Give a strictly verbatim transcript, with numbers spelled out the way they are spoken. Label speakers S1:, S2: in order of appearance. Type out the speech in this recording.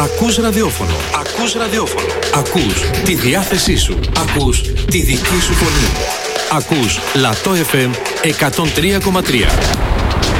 S1: Ακούς ραδιόφωνο. Ακούς ραδιόφωνο. Ακούς τη διάθεσή σου. Ακούς τη δική σου φωνή. Ακούς Λατό εφ εμ εκατόν τρία κόμμα τρία.